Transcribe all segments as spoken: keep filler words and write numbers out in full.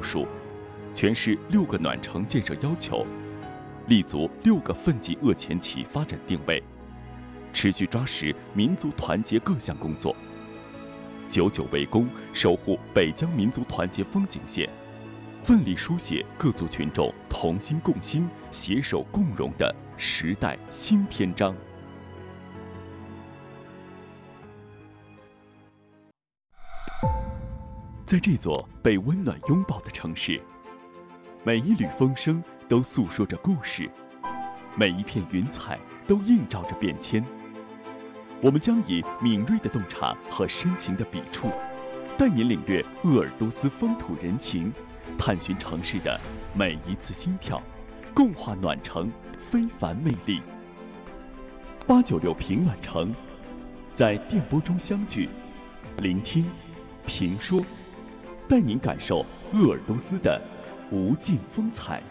部署，诠释六个暖城建设要求，立足六个奋进鄂前期发展定位，持续抓实民族团结各项工作，久久为功，守护北疆民族团结风景线，奋力书写各族群众同心共兴、携手共荣的时代新篇章。在这座被温暖拥抱的城市，每一缕风声都诉说着故事，每一片云彩都映照着变迁。我们将以敏锐的洞察和深情的笔触，带您领略鄂尔多斯风土人情，探寻城市的每一次心跳，共话暖城非凡魅力。八九六平暖城，在电波中相聚，聆听，评说，带您感受鄂尔多斯的无尽风采。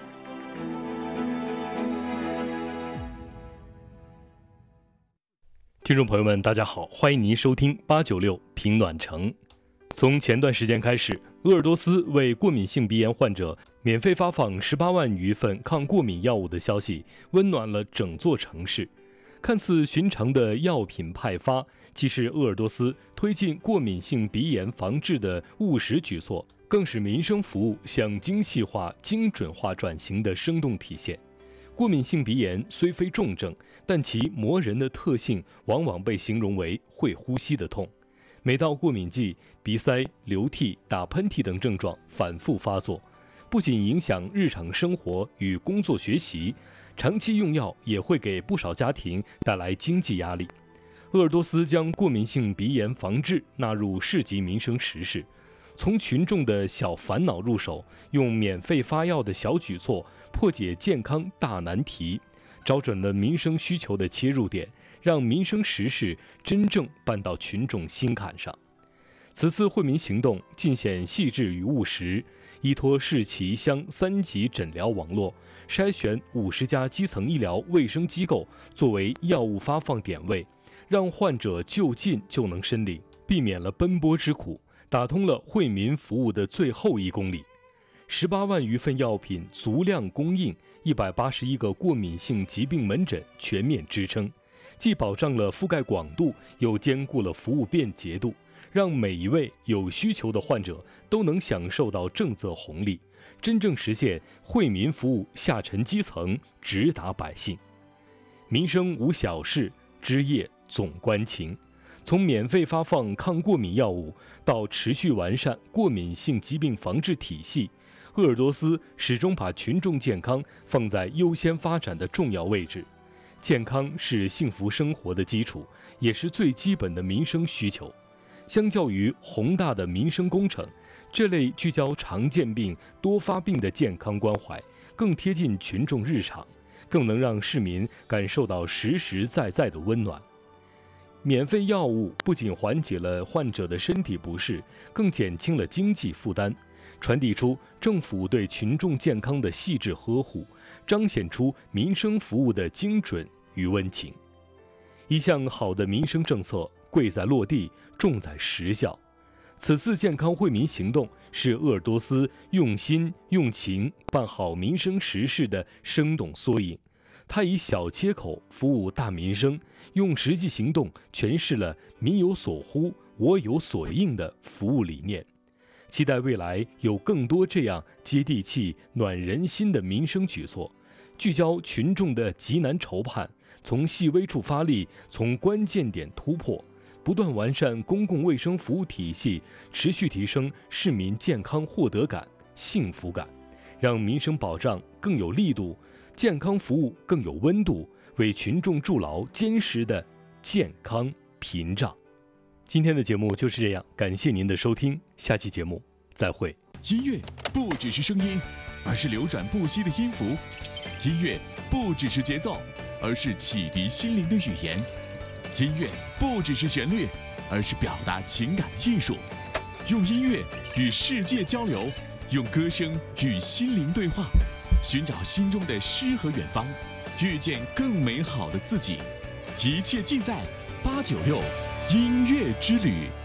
听众朋友们，大家好，欢迎您收听八九六平暖城。从前段时间开始，鄂尔多斯为过敏性鼻炎患者免费发放十八万余份抗过敏药物的消息，温暖了整座城市。看似寻常的药品派发，既是鄂尔多斯推进过敏性鼻炎防治的务实举措，更是民生服务向精细化、精准化转型的生动体现。过敏性鼻炎虽非重症，但其磨人的特性往往被形容为会呼吸的痛。每到过敏季，鼻塞、流涕、打喷嚏等症状反复发作，不仅影响日常生活与工作学习，长期用药也会给不少家庭带来经济压力。鄂尔多斯将过敏性鼻炎防治纳入市级民生实事，从群众的小烦恼入手，用免费发药的小举措破解健康大难题，找准了民生需求的切入点，让民生实事真正办到群众心坎上。此次惠民行动尽显细致与务实，依托市旗乡三级诊疗网络，筛选五十家基层医疗卫生机构作为药物发放点位，让患者就近就能申领，避免了奔波之苦，打通了惠民服务的最后一公里。十八万余份药品足量供应，一百八十一个过敏性疾病门诊全面支撑，既保障了覆盖广度，又兼顾了服务便捷度，让每一位有需求的患者都能享受到政策红利，真正实现惠民服务下沉基层，直达百姓。民生无小事，枝叶总关情。从免费发放抗过敏药物到持续完善过敏性疾病防治体系，鄂尔多斯始终把群众健康放在优先发展的重要位置。健康是幸福生活的基础，也是最基本的民生需求。相较于宏大的民生工程，这类聚焦常见病、多发病的健康关怀更贴近群众日常，更能让市民感受到实实在在的温暖。免费药物不仅缓解了患者的身体不适，更减轻了经济负担，传递出政府对群众健康的细致呵护，彰显出民生服务的精准与温情。一项好的民生政策贵在落地，重在实效。此次健康惠民行动是鄂尔多斯用心用情办好民生实事的生动缩影。它以小切口服务大民生，用实际行动诠释了民有所呼，我有所应的服务理念。期待未来有更多这样接地气、暖人心的民生举措，聚焦群众的急难愁盼，从细微处发力，从关键点突破，不断完善公共卫生服务体系，持续提升市民健康获得感、幸福感，让民生保障更有力度，健康服务更有温度，为群众筑牢坚实的健康屏障。今天的节目就是这样，感谢您的收听，下期节目再会。 音乐不只是声音，而是流转不息的音符；音乐不只是节奏，而是启迪心灵的语言；音乐不只是旋律，而是表达情感的艺术。用音乐与世界交流，用歌声与心灵对话，寻找心中的诗和远方，遇见更美好的自己。一切尽在八九六音乐之旅。